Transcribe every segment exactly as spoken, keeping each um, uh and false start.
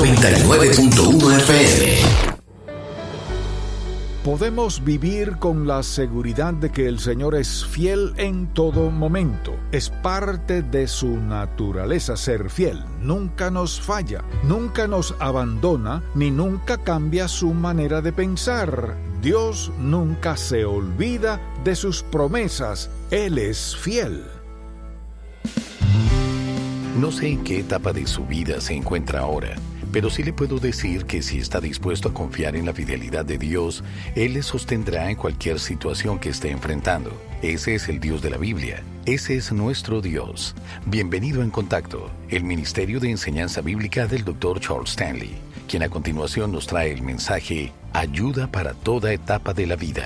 noventa y nueve punto uno F M. Podemos vivir con la seguridad de que el Señor es fiel en todo momento. Es parte de su naturaleza ser fiel. Nunca nos falla, nunca nos abandona, ni nunca cambia su manera de pensar. Dios nunca se olvida de sus promesas. Él es fiel. No sé en qué etapa de su vida se encuentra ahora, pero sí le puedo decir que si está dispuesto a confiar en la fidelidad de Dios, Él le sostendrá en cualquier situación que esté enfrentando. Ese es el Dios de la Biblia. Ese es nuestro Dios. Bienvenido en Contacto, el Ministerio de Enseñanza Bíblica del doctor Charles Stanley, quien a continuación nos trae el mensaje Ayuda para toda etapa de la vida.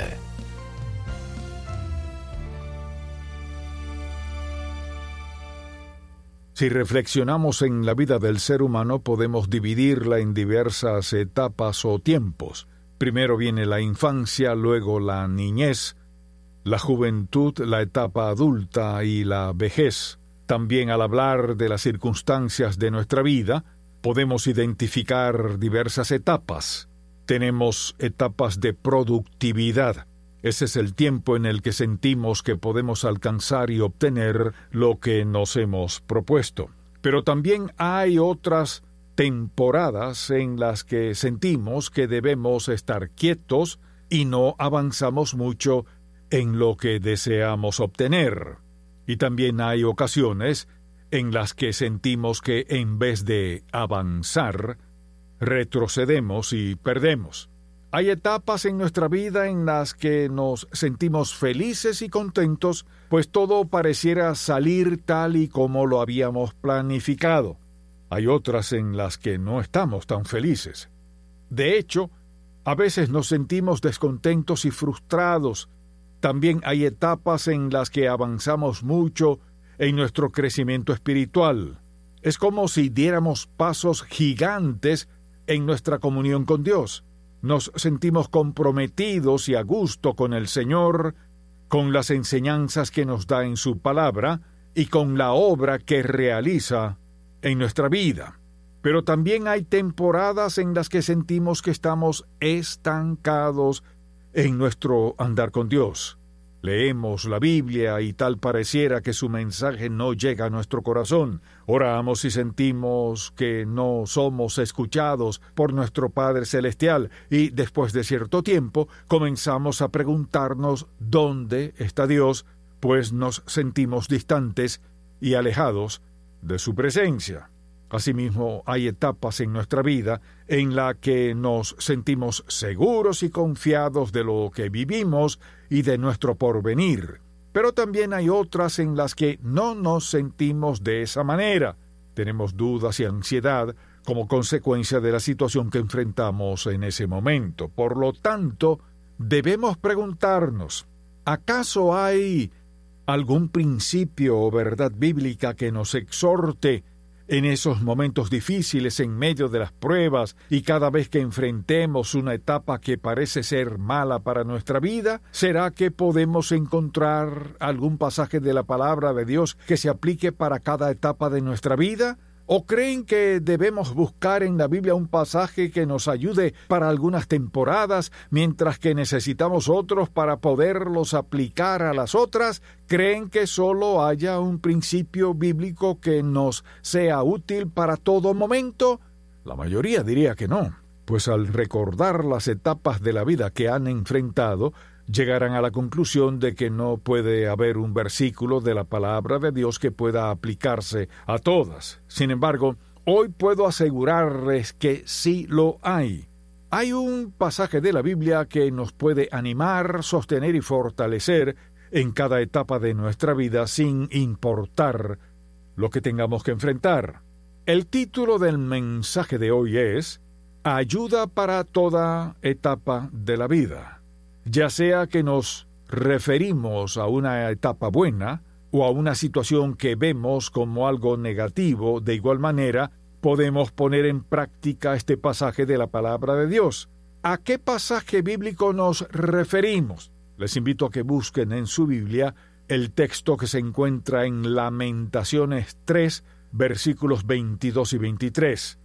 Si reflexionamos en la vida del ser humano, podemos dividirla en diversas etapas o tiempos. Primero viene la infancia, luego la niñez, la juventud, la etapa adulta y la vejez. También al hablar de las circunstancias de nuestra vida, podemos identificar diversas etapas. Tenemos etapas de productividad. Ese es el tiempo en el que sentimos que podemos alcanzar y obtener lo que nos hemos propuesto. Pero también hay otras temporadas en las que sentimos que debemos estar quietos y no avanzamos mucho en lo que deseamos obtener. Y también hay ocasiones en las que sentimos que en vez de avanzar, retrocedemos y perdemos. Hay etapas en nuestra vida en las que nos sentimos felices y contentos, pues todo pareciera salir tal y como lo habíamos planificado. Hay otras en las que no estamos tan felices. De hecho, a veces nos sentimos descontentos y frustrados. También hay etapas en las que avanzamos mucho en nuestro crecimiento espiritual. Es como si diéramos pasos gigantes en nuestra comunión con Dios. Nos sentimos comprometidos y a gusto con el Señor, con las enseñanzas que nos da en su palabra y con la obra que realiza en nuestra vida. Pero también hay temporadas en las que sentimos que estamos estancados en nuestro andar con Dios. Leemos la Biblia y tal pareciera que su mensaje no llega a nuestro corazón. Oramos y sentimos que no somos escuchados por nuestro Padre Celestial y después de cierto tiempo comenzamos a preguntarnos ¿dónde está Dios? Pues nos sentimos distantes y alejados de su presencia. Asimismo, hay etapas en nuestra vida en la que nos sentimos seguros y confiados de lo que vivimos y de nuestro porvenir. Pero también hay otras en las que no nos sentimos de esa manera. Tenemos dudas y ansiedad como consecuencia de la situación que enfrentamos en ese momento. Por lo tanto, debemos preguntarnos, ¿acaso hay algún principio o verdad bíblica que nos exhorte en esos momentos difíciles, en medio de las pruebas y cada vez que enfrentemos una etapa que parece ser mala para nuestra vida? ¿Será que podemos encontrar algún pasaje de la palabra de Dios que se aplique para cada etapa de nuestra vida? ¿O creen que debemos buscar en la Biblia un pasaje que nos ayude para algunas temporadas, mientras que necesitamos otros para poderlos aplicar a las otras? ¿Creen que solo haya un principio bíblico que nos sea útil para todo momento? La mayoría diría que no, pues al recordar las etapas de la vida que han enfrentado, llegarán a la conclusión de que no puede haber un versículo de la palabra de Dios que pueda aplicarse a todas. Sin embargo, hoy puedo asegurarles que sí lo hay. Hay un pasaje de la Biblia que nos puede animar, sostener y fortalecer en cada etapa de nuestra vida sin importar lo que tengamos que enfrentar. El título del mensaje de hoy es Ayuda para toda etapa de la vida. Ya sea que nos referimos a una etapa buena o a una situación que vemos como algo negativo, de igual manera podemos poner en práctica este pasaje de la palabra de Dios. ¿A qué pasaje bíblico nos referimos? Les invito a que busquen en su Biblia el texto que se encuentra en Lamentaciones tres, versículos veintidós y veintitrés.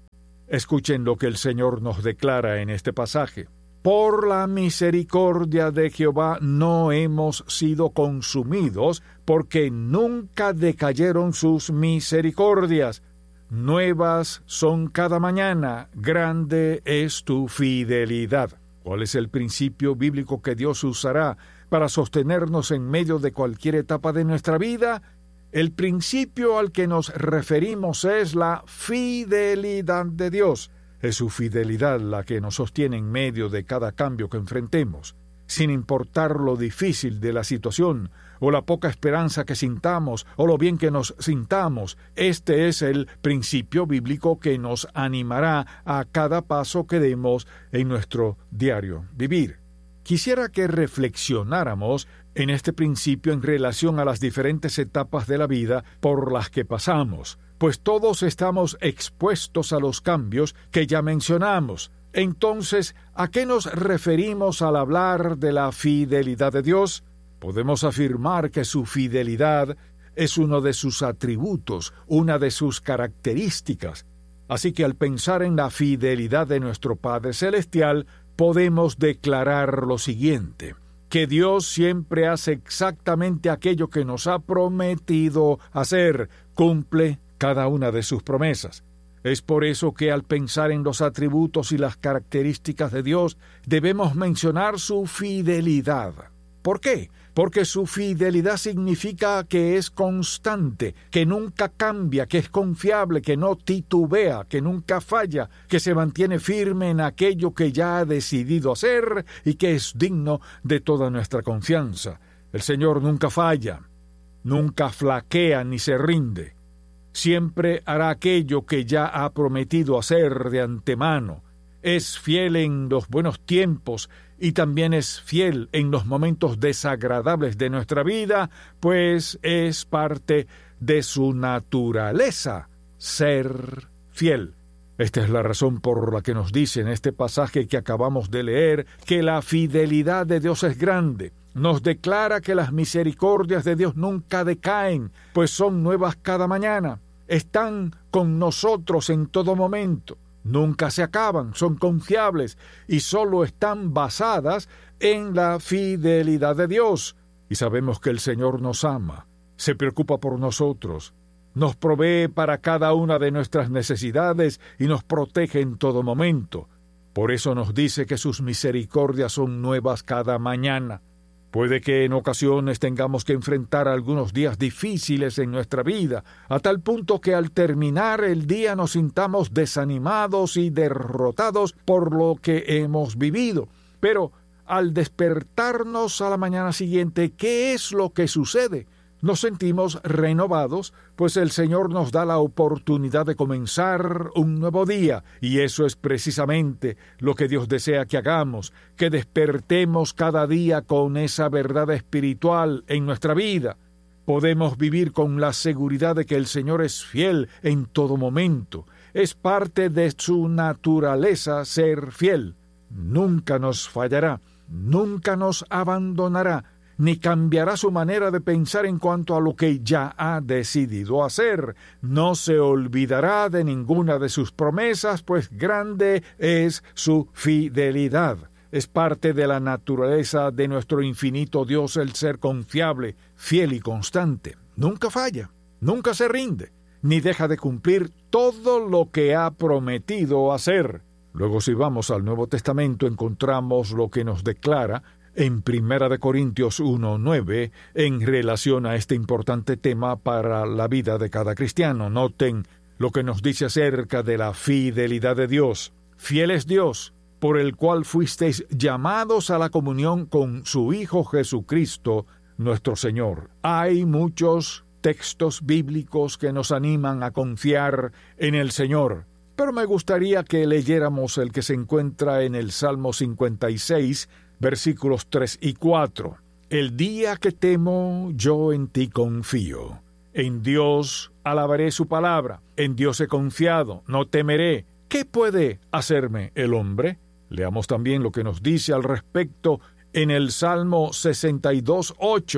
Escuchen lo que el Señor nos declara en este pasaje. Por la misericordia de Jehová no hemos sido consumidos, porque nunca decayeron sus misericordias. Nuevas son cada mañana, grande es tu fidelidad. ¿Cuál es el principio bíblico que Dios usará para sostenernos en medio de cualquier etapa de nuestra vida? El principio al que nos referimos es la fidelidad de Dios. Es su fidelidad la que nos sostiene en medio de cada cambio que enfrentemos. Sin importar lo difícil de la situación, o la poca esperanza que sintamos, o lo bien que nos sintamos, este es el principio bíblico que nos animará a cada paso que demos en nuestro diario vivir. Quisiera que reflexionáramos en este principio en relación a las diferentes etapas de la vida por las que pasamos, pues todos estamos expuestos a los cambios que ya mencionamos. Entonces, ¿a qué nos referimos al hablar de la fidelidad de Dios? Podemos afirmar que su fidelidad es uno de sus atributos, una de sus características. Así que al pensar en la fidelidad de nuestro Padre Celestial, podemos declarar lo siguiente: que Dios siempre hace exactamente aquello que nos ha prometido hacer, cumple cada una de sus promesas. Es por eso que al pensar en los atributos y las características de Dios, debemos mencionar su fidelidad. ¿Por qué? Porque su fidelidad significa que es constante, que nunca cambia, que es confiable, que no titubea, que nunca falla, que se mantiene firme en aquello que ya ha decidido hacer y que es digno de toda nuestra confianza. El Señor nunca falla, nunca flaquea ni se rinde. Siempre hará aquello que ya ha prometido hacer de antemano. Es fiel en los buenos tiempos y también es fiel en los momentos desagradables de nuestra vida, pues es parte de su naturaleza ser fiel. Esta es la razón por la que nos dice en este pasaje que acabamos de leer que la fidelidad de Dios es grande. Nos declara que las misericordias de Dios nunca decaen, pues son nuevas cada mañana. Están con nosotros en todo momento. Nunca se acaban, son confiables y solo están basadas en la fidelidad de Dios. Y sabemos que el Señor nos ama, se preocupa por nosotros, nos provee para cada una de nuestras necesidades y nos protege en todo momento. Por eso nos dice que sus misericordias son nuevas cada mañana. Puede que en ocasiones tengamos que enfrentar algunos días difíciles en nuestra vida, a tal punto que al terminar el día nos sintamos desanimados y derrotados por lo que hemos vivido. Pero al despertarnos a la mañana siguiente, ¿qué es lo que sucede? Nos sentimos renovados, pues el Señor nos da la oportunidad de comenzar un nuevo día, y eso es precisamente lo que Dios desea que hagamos, que despertemos cada día con esa verdad espiritual en nuestra vida. Podemos vivir con la seguridad de que el Señor es fiel en todo momento. Es parte de su naturaleza ser fiel. Nunca nos fallará, nunca nos abandonará, ni cambiará su manera de pensar en cuanto a lo que ya ha decidido hacer. No se olvidará de ninguna de sus promesas, pues grande es su fidelidad. Es parte de la naturaleza de nuestro infinito Dios el ser confiable, fiel y constante. Nunca falla, nunca se rinde, ni deja de cumplir todo lo que ha prometido hacer. Luego, si vamos al Nuevo Testamento, encontramos lo que nos declara en Primera de Corintios uno nueve, en relación a este importante tema para la vida de cada cristiano. Noten lo que nos dice acerca de la fidelidad de Dios. Fiel es Dios, por el cual fuisteis llamados a la comunión con su Hijo Jesucristo, nuestro Señor. Hay muchos textos bíblicos que nos animan a confiar en el Señor, pero me gustaría que leyéramos el que se encuentra en el Salmo cincuenta y seis, versículos tres y cuatro. El día que temo, yo en ti confío. En Dios alabaré su palabra. En Dios he confiado, no temeré. ¿Qué puede hacerme el hombre? Leamos también lo que nos dice al respecto en el Salmo sesenta y dos, ocho.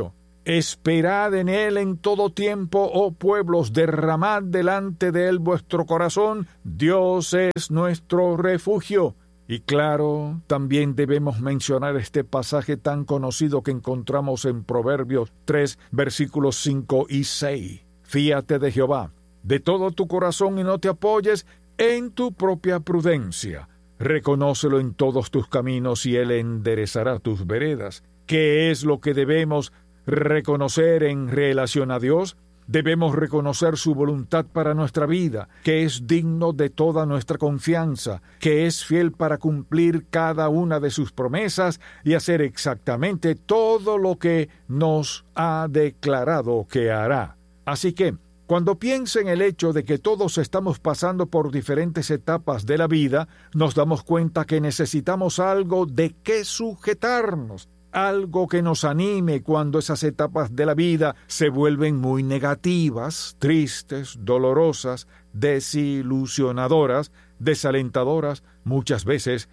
Esperad en él en todo tiempo, oh pueblos, derramad delante de él vuestro corazón. Dios es nuestro refugio. Y claro, también debemos mencionar este pasaje tan conocido que encontramos en Proverbios tres, versículos cinco y seis. Fíate de Jehová de todo tu corazón y no te apoyes en tu propia prudencia. Reconócelo en todos tus caminos y él enderezará tus veredas. ¿Qué es lo que debemos reconocer en relación a Dios? Debemos reconocer su voluntad para nuestra vida, que es digno de toda nuestra confianza, que es fiel para cumplir cada una de sus promesas y hacer exactamente todo lo que nos ha declarado que hará. Así que, cuando piense en el hecho de que todos estamos pasando por diferentes etapas de la vida, nos damos cuenta que necesitamos algo de qué sujetarnos, algo que nos anime cuando esas etapas de la vida se vuelven muy negativas, tristes, dolorosas, desilusionadoras, desalentadoras, muchas veces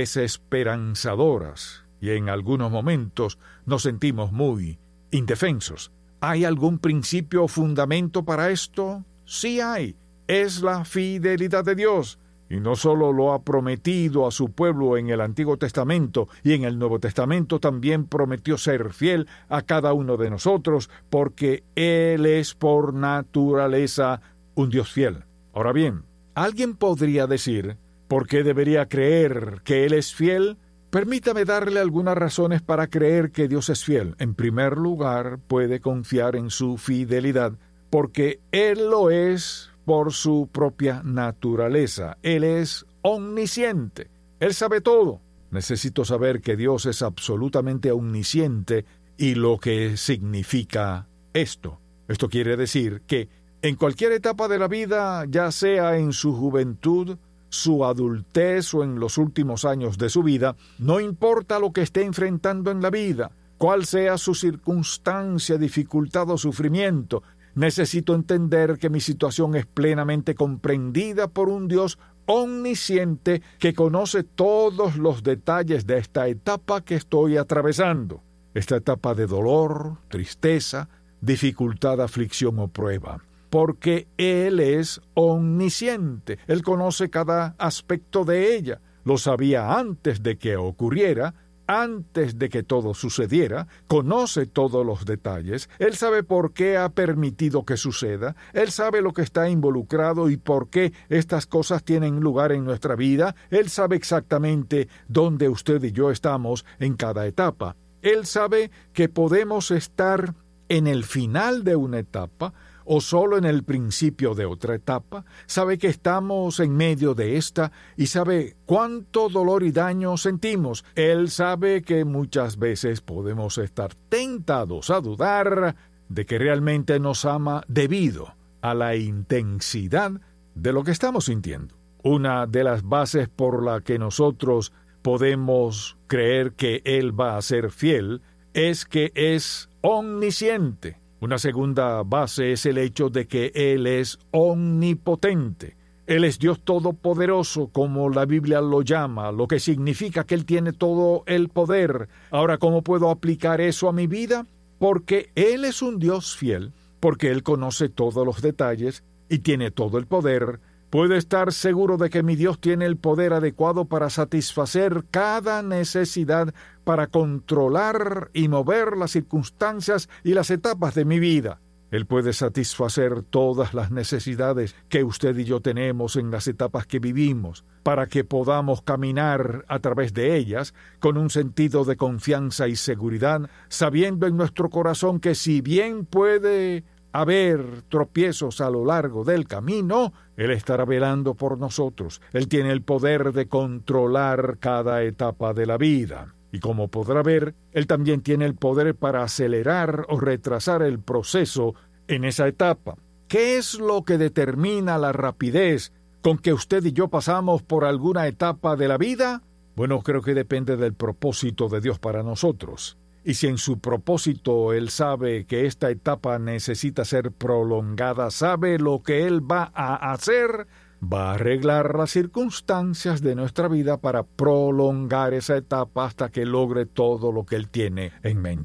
desesperanzadoras, y en algunos momentos nos sentimos muy indefensos. ¿Hay algún principio o fundamento para esto? Sí hay. Es la fidelidad de Dios. Y no solo lo ha prometido a su pueblo en el Antiguo Testamento y en el Nuevo Testamento, también prometió ser fiel a cada uno de nosotros, porque Él es por naturaleza un Dios fiel. Ahora bien, ¿alguien podría decir por qué debería creer que Él es fiel? Permítame darle algunas razones para creer que Dios es fiel. En primer lugar, puede confiar en su fidelidad, porque Él lo es por su propia naturaleza. Él es omnisciente. Él sabe todo. Necesito saber que Dios es absolutamente omnisciente y lo que significa esto. Esto quiere decir que en cualquier etapa de la vida, ya sea en su juventud, su adultez o en los últimos años de su vida, no importa lo que esté enfrentando en la vida, cuál sea su circunstancia, dificultad o sufrimiento, necesito entender que mi situación es plenamente comprendida por un Dios omnisciente que conoce todos los detalles de esta etapa que estoy atravesando, esta etapa de dolor, tristeza, dificultad, aflicción o prueba. Porque Él es omnisciente. Él conoce cada aspecto de ella. Lo sabía antes de que ocurriera, antes de que todo sucediera. Conoce todos los detalles. Él sabe por qué ha permitido que suceda. Él sabe lo que está involucrado y por qué estas cosas tienen lugar en nuestra vida. Él sabe exactamente dónde usted y yo estamos en cada etapa. Él sabe que podemos estar en el final de una etapa o solo en el principio de otra etapa, sabe que estamos en medio de esta y sabe cuánto dolor y daño sentimos. Él sabe que muchas veces podemos estar tentados a dudar de que realmente nos ama debido a la intensidad de lo que estamos sintiendo. Una de las bases por la que nosotros podemos creer que Él va a ser fiel es que es omnisciente. Una segunda base es el hecho de que Él es omnipotente. Él es Dios todopoderoso, como la Biblia lo llama, lo que significa que Él tiene todo el poder. Ahora, ¿cómo puedo aplicar eso a mi vida? Porque Él es un Dios fiel, porque Él conoce todos los detalles y tiene todo el poder. Puedo estar seguro de que mi Dios tiene el poder adecuado para satisfacer cada necesidad, para controlar y mover las circunstancias y las etapas de mi vida. Él puede satisfacer todas las necesidades que usted y yo tenemos en las etapas que vivimos, para que podamos caminar a través de ellas con un sentido de confianza y seguridad, sabiendo en nuestro corazón que si bien puede haber tropiezos a lo largo del camino, Él estará velando por nosotros. Él tiene el poder de controlar cada etapa de la vida. Y como podrá ver, Él también tiene el poder para acelerar o retrasar el proceso en esa etapa. ¿Qué es lo que determina la rapidez con que usted y yo pasamos por alguna etapa de la vida? Bueno, creo que depende del propósito de Dios para nosotros. Y si en su propósito Él sabe que esta etapa necesita ser prolongada, sabe lo que Él va a hacer, va a arreglar las circunstancias de nuestra vida para prolongar esa etapa hasta que logre todo lo que Él tiene en mente.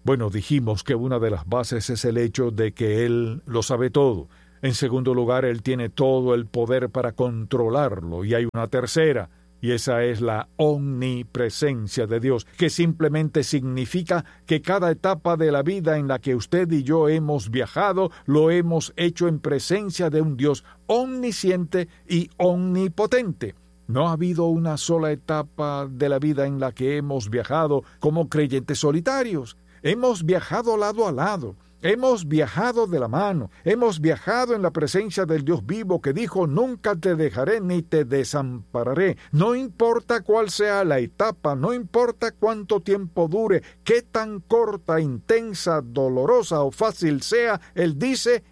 Bueno, dijimos que una de las bases es el hecho de que Él lo sabe todo. En segundo lugar, Él tiene todo el poder para controlarlo. Y hay una tercera, y esa es la omnipresencia de Dios, que simplemente significa que cada etapa de la vida en la que usted y yo hemos viajado, lo hemos hecho en presencia de un Dios omnisciente y omnipotente. No ha habido una sola etapa de la vida en la que hemos viajado como creyentes solitarios. Hemos viajado lado a lado. Hemos viajado de la mano, hemos viajado en la presencia del Dios vivo que dijo, nunca te dejaré ni te desampararé. No importa cuál sea la etapa, no importa cuánto tiempo dure, qué tan corta, intensa, dolorosa o fácil sea, Él dice,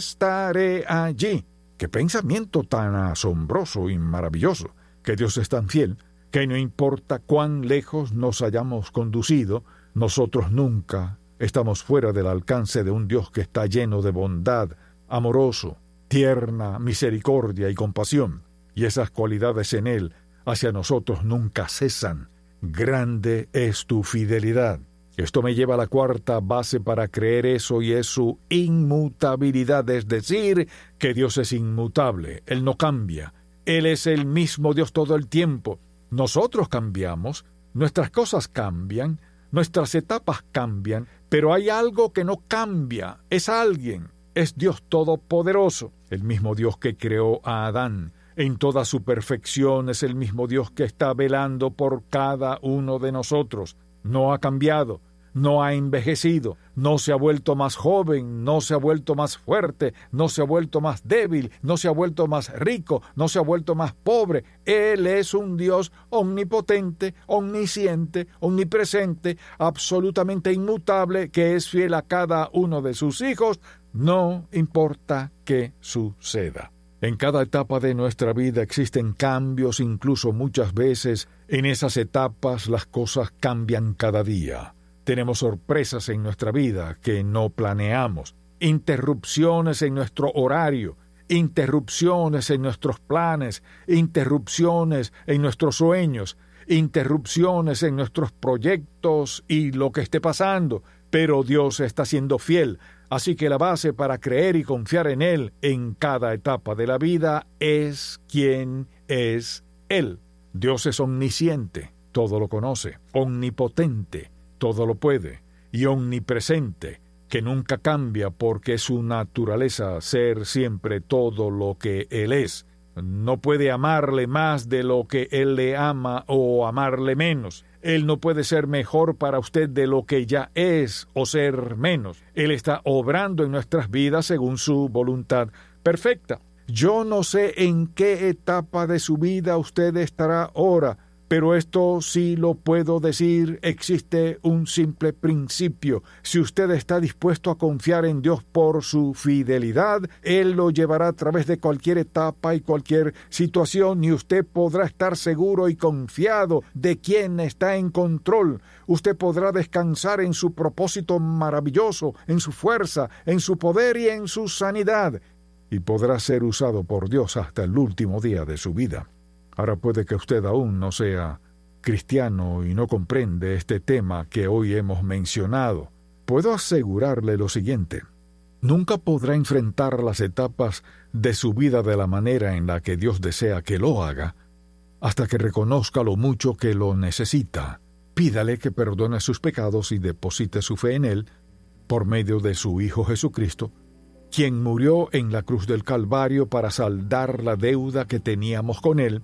estaré allí. Qué pensamiento tan asombroso y maravilloso, que Dios es tan fiel, que no importa cuán lejos nos hayamos conducido, nosotros nunca estamos fuera del alcance de un Dios que está lleno de bondad, amoroso, tierna, misericordia y compasión. Y esas cualidades en Él hacia nosotros nunca cesan. Grande es tu fidelidad. Esto me lleva a la cuarta base para creer eso y es su inmutabilidad, es decir, que Dios es inmutable, Él no cambia. Él es el mismo Dios todo el tiempo. Nosotros cambiamos, nuestras cosas cambian, nuestras etapas cambian, pero hay algo que no cambia, es alguien, es Dios Todopoderoso, el mismo Dios que creó a Adán. En toda su perfección es el mismo Dios que está velando por cada uno de nosotros. No ha cambiado, no ha envejecido, no se ha vuelto más joven, no se ha vuelto más fuerte, no se ha vuelto más débil, no se ha vuelto más rico, no se ha vuelto más pobre. Él es un Dios omnipotente, omnisciente, omnipresente, absolutamente inmutable, que es fiel a cada uno de sus hijos, no importa qué suceda. En cada etapa de nuestra vida existen cambios, incluso muchas veces en esas etapas las cosas cambian cada día. Tenemos sorpresas en nuestra vida que no planeamos, interrupciones en nuestro horario, interrupciones en nuestros planes, interrupciones en nuestros sueños, interrupciones en nuestros proyectos y lo que esté pasando, pero Dios está siendo fiel, así que la base para creer y confiar en Él en cada etapa de la vida es quién es Él. Dios es omnisciente, todo lo conoce, omnipotente, todo lo puede, y omnipresente, que nunca cambia porque es su naturaleza ser siempre todo lo que Él es. No puede amarle más de lo que Él le ama o amarle menos. Él no puede ser mejor para usted de lo que ya es o ser menos. Él está obrando en nuestras vidas según su voluntad perfecta. Yo no sé en qué etapa de su vida usted estará ahora, pero esto sí lo puedo decir, existe un simple principio. Si usted está dispuesto a confiar en Dios por su fidelidad, Él lo llevará a través de cualquier etapa y cualquier situación y usted podrá estar seguro y confiado de quién está en control. Usted podrá descansar en su propósito maravilloso, en su fuerza, en su poder y en su sanidad, y podrá ser usado por Dios hasta el último día de su vida. Ahora puede que usted aún no sea cristiano y no comprende este tema que hoy hemos mencionado. Puedo asegurarle lo siguiente: nunca podrá enfrentar las etapas de su vida de la manera en la que Dios desea que lo haga, hasta que reconozca lo mucho que lo necesita. Pídale que perdone sus pecados y deposite su fe en Él por medio de su Hijo Jesucristo, quien murió en la cruz del Calvario para saldar la deuda que teníamos con Él.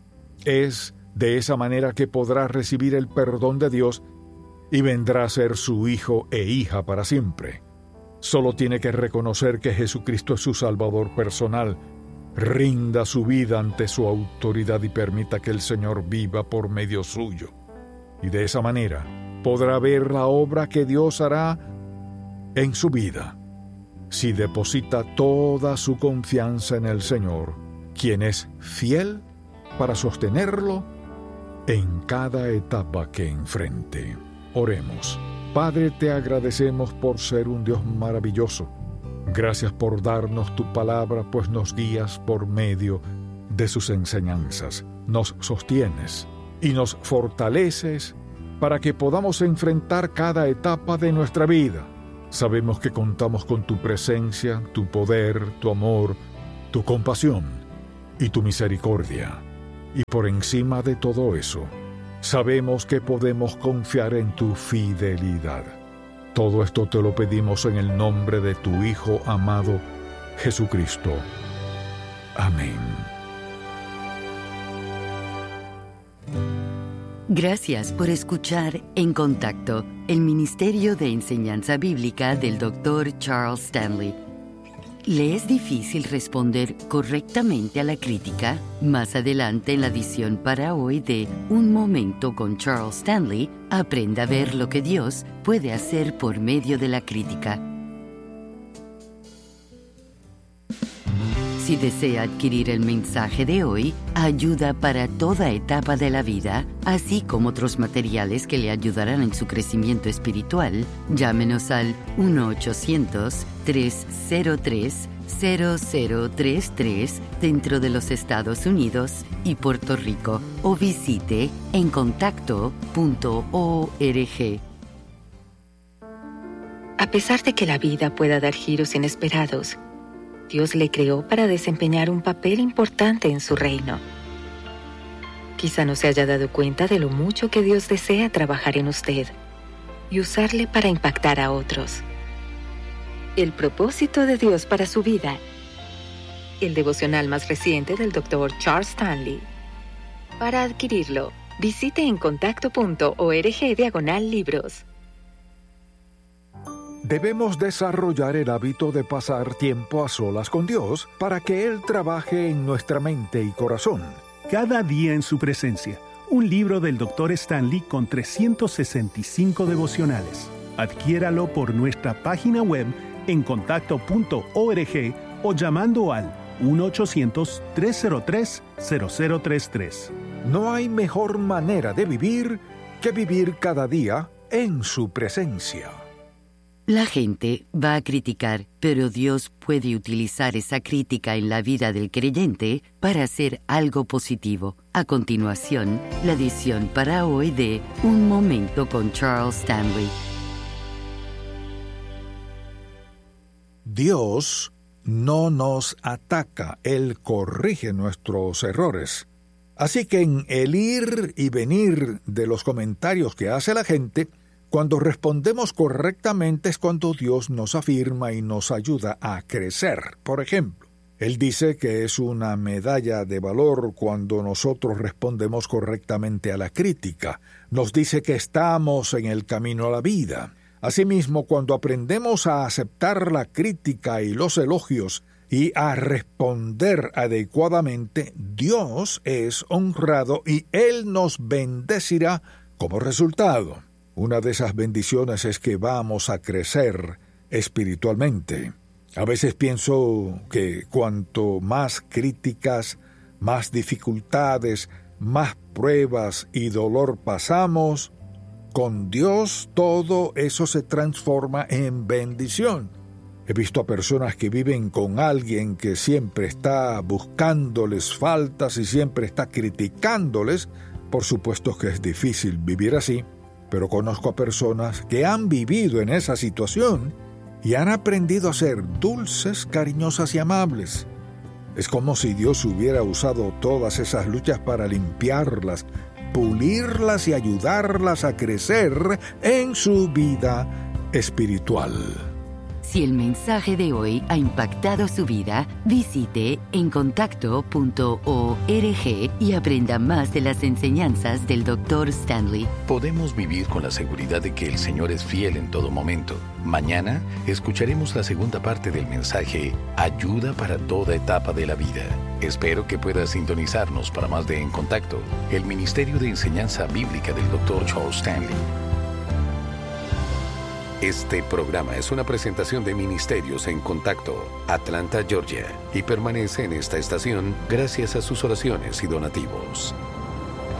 Es de esa manera que podrá recibir el perdón de Dios y vendrá a ser su hijo e hija para siempre. Solo tiene que reconocer que Jesucristo es su Salvador personal. Rinda su vida ante su autoridad y permita que el Señor viva por medio suyo. Y de esa manera podrá ver la obra que Dios hará en su vida, si deposita toda su confianza en el Señor, quien es fiel para sostenerlo en cada etapa que enfrente. Oremos. Padre, te agradecemos por ser un Dios maravilloso. Gracias por darnos tu palabra, pues nos guías por medio de sus enseñanzas. Nos sostienes y nos fortaleces para que podamos enfrentar cada etapa de nuestra vida. Sabemos que contamos con tu presencia, tu poder, tu amor, tu compasión y tu misericordia. Y por encima de todo eso, sabemos que podemos confiar en tu fidelidad. Todo esto te lo pedimos en el nombre de tu Hijo amado, Jesucristo. Amén. Gracias por escuchar En Contacto, el Ministerio de Enseñanza Bíblica del doctor Charles Stanley. ¿Le es difícil responder correctamente a la crítica? Más adelante en la edición para hoy de Un Momento con Charles Stanley, aprenda a ver lo que Dios puede hacer por medio de la crítica. Si desea adquirir el mensaje de hoy, Ayuda para toda etapa de la vida, así como otros materiales que le ayudarán en su crecimiento espiritual, llámenos al uno ochocientos, tres cero tres, cero cero tres tres dentro de los Estados Unidos y Puerto Rico o visite en contacto punto org. A pesar de que la vida pueda dar giros inesperados, Dios le creó para desempeñar un papel importante en su reino. Quizá no se haya dado cuenta de lo mucho que Dios desea trabajar en usted y usarle para impactar a otros. El propósito de Dios para su vida. El devocional más reciente del doctor Charles Stanley. Para adquirirlo, visite en contacto punto org diagonal libros. Debemos desarrollar el hábito de pasar tiempo a solas con Dios para que Él trabaje en nuestra mente y corazón. Cada día en su presencia, un libro del doctor Stanley con trescientos sesenta y cinco devocionales. Adquiéralo por nuestra página web en contacto punto org o llamando al uno ochocientos, tres cero tres, cero cero tres tres. No hay mejor manera de vivir que vivir cada día en su presencia. La gente va a criticar, pero Dios puede utilizar esa crítica en la vida del creyente para hacer algo positivo. A continuación, la edición para hoy de Un Momento con Charles Stanley. Dios no nos ataca, Él corrige nuestros errores. Así que en el ir y venir de los comentarios que hace la gente, cuando respondemos correctamente es cuando Dios nos afirma y nos ayuda a crecer. Por ejemplo, Él dice que es una medalla de valor cuando nosotros respondemos correctamente a la crítica. Nos dice que estamos en el camino a la vida. Asimismo, cuando aprendemos a aceptar la crítica y los elogios y a responder adecuadamente, Dios es honrado y Él nos bendecirá como resultado. Una de esas bendiciones es que vamos a crecer espiritualmente. A veces pienso que cuanto más críticas, más dificultades, más pruebas y dolor pasamos, con Dios todo eso se transforma en bendición. He visto a personas que viven con alguien que siempre está buscándoles faltas y siempre está criticándoles. Por supuesto que es difícil vivir así. Pero conozco a personas que han vivido en esa situación y han aprendido a ser dulces, cariñosas y amables. Es como si Dios hubiera usado todas esas luchas para limpiarlas, pulirlas y ayudarlas a crecer en su vida espiritual. Si el mensaje de hoy ha impactado su vida, visite en contacto punto org y aprenda más de las enseñanzas del doctor Stanley. Podemos vivir con la seguridad de que el Señor es fiel en todo momento. Mañana escucharemos la segunda parte del mensaje Ayuda para toda etapa de la vida. Espero que pueda sintonizarnos para más de En Contacto, el Ministerio de Enseñanza Bíblica del doctor Charles Stanley. Este programa es una presentación de Ministerios en Contacto, Atlanta, Georgia, y permanece en esta estación gracias a sus oraciones y donativos.